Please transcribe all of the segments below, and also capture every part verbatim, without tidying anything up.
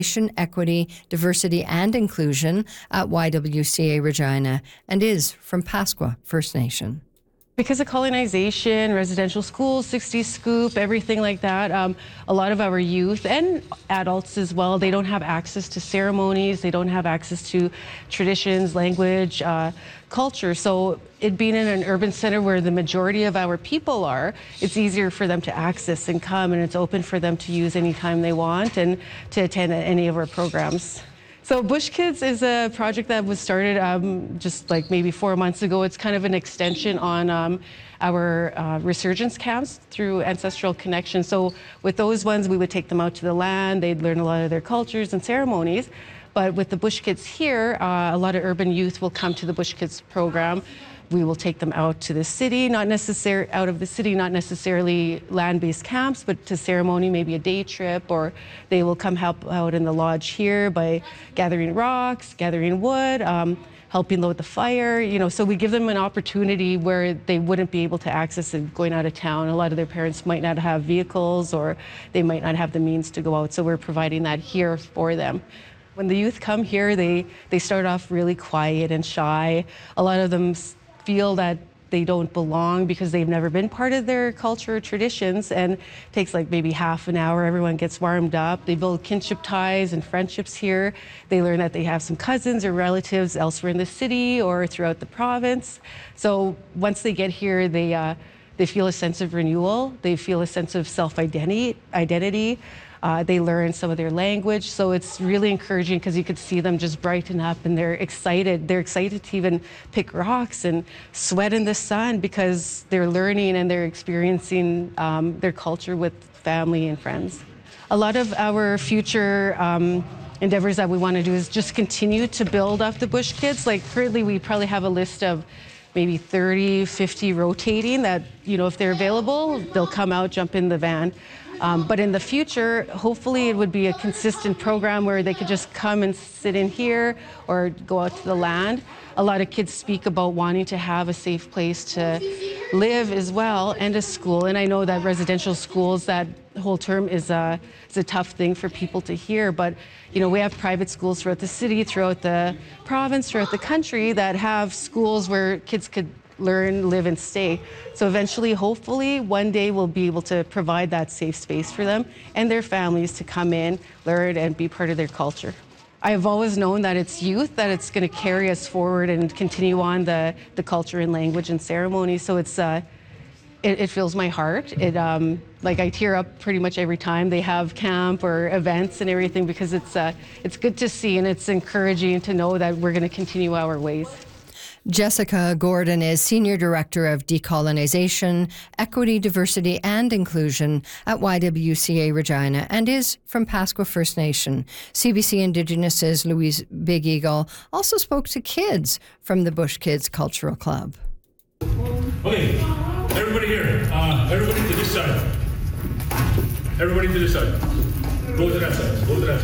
Equity, Diversity and Inclusion at Y W C A Regina and is from Pasqua First Nation. Because of colonization, residential schools, sixties scoop, everything like that, um, a lot of our youth and adults as well, they don't have access to ceremonies, they don't have access to traditions, language, uh, culture. So it being in an urban center where the majority of our people are, it's easier for them to access and come, and it's open for them to use anytime they want and to attend any of our programs. So Bush Kids is a project that was started um, just like maybe four months ago. It's kind of an extension on um, our uh, resurgence camps through Ancestral Connection. So with those ones, we would take them out to the land. They'd learn a lot of their cultures and ceremonies. But with the Bush Kids here, uh, a lot of urban youth will come to the Bush Kids program. We will take them out to the city, not necessarily out of the city, not necessarily land-based camps, but to ceremony, maybe a day trip, or they will come help out in the lodge here by gathering rocks, gathering wood, um, helping load the fire, you know, so we give them an opportunity where they wouldn't be able to access it going out of town. A lot of their parents might not have vehicles, or they might not have the means to go out, so we're providing that here for them. When the youth come here, they, they start off really quiet and shy. A lot of them feel that they don't belong because they've never been part of their culture or traditions, and it takes like maybe half an hour. Everyone gets warmed up. They build kinship ties and friendships here. They learn that they have some cousins or relatives elsewhere in the city or throughout the province. So once they get here, they, uh, they feel a sense of renewal. They feel a sense of self-identity. Identity. Uh, they learn some of their language, so it's really encouraging because you could see them just brighten up, and they're excited. They're excited to even pick rocks and sweat in the sun because they're learning and they're experiencing um, their culture with family and friends. A lot of our future um, endeavors that we want to do is just continue to build up the Bush Kids. Like currently, we probably have a list of maybe thirty, fifty rotating that, you know, if they're available, they'll come out, jump in the van. Um, but in the future, hopefully it would be a consistent program where they could just come and sit in here or go out to the land. A lot of kids speak about wanting to have a safe place to live as well, and a school. And I know that residential schools, that whole term is a, is a tough thing for people to hear, but you know, we have private schools throughout the city, throughout the province, throughout the country that have schools where kids could learn, live, and stay. So eventually, hopefully, one day we'll be able to provide that safe space for them and their families to come in, learn, and be part of their culture. I've always known that it's youth, that it's going to carry us forward and continue on the, the culture and language and ceremony. So it's uh, it, it fills my heart. It um, like I tear up pretty much every time they have camp or events and everything, because it's uh, it's good to see, and it's encouraging to know that we're going to continue our ways. Jessica Gordon is Senior Director of Decolonization, Equity, Diversity and Inclusion at Y W C A Regina and is from Pasqua First Nation. C B C Indigenous' Louise Big Eagle also spoke to kids from the Bush Kids Cultural Club. Okay, everybody here, uh, everybody to this side. Everybody to this side. Go to that side, go to that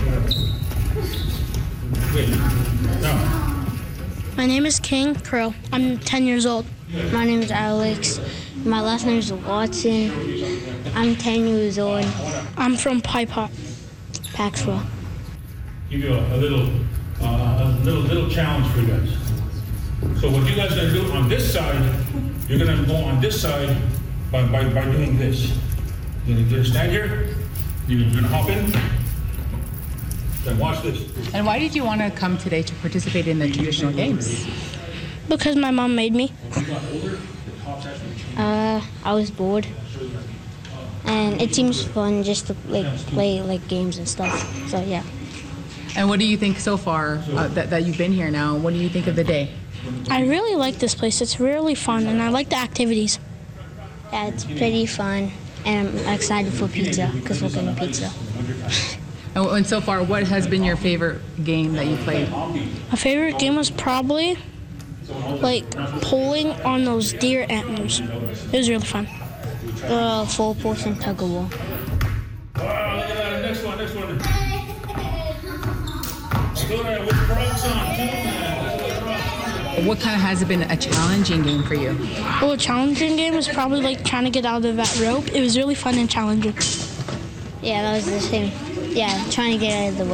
side. Wait, now. My name is King Crow. I'm ten years old. My name is Alex. My last name is Watson. I'm ten years old. I'm from Pie Pot. Paxwell. Give you a, a little, uh, a little, little challenge for you guys. So what you guys are gonna do on this side, you're gonna go on this side by by, by doing this. You're gonna, you're gonna stand here. You're gonna hop in. Then watch this. And why did you want to come today to participate in the traditional games? Because my mom made me. Uh, I was bored, and it seems fun just to like play like games and stuff. So yeah. And what do you think so far uh, that that you've been here now? What do you think of the day? I really like this place. It's really fun, and I like the activities. Yeah, it's pretty fun, and I'm excited for pizza because we're getting pizza. And so far, what has been your favorite game that you played? My favorite game was probably like pulling on those deer antlers. It was really fun. Uh, full portion tug of war. Wow, look at that. Next one, next one. Go there with frogs on. What kind of has it been a challenging game for you? Well, a challenging game was probably like trying to get out of that rope. It was really fun and challenging. Yeah, that was the same. Yeah, trying to get out of the way.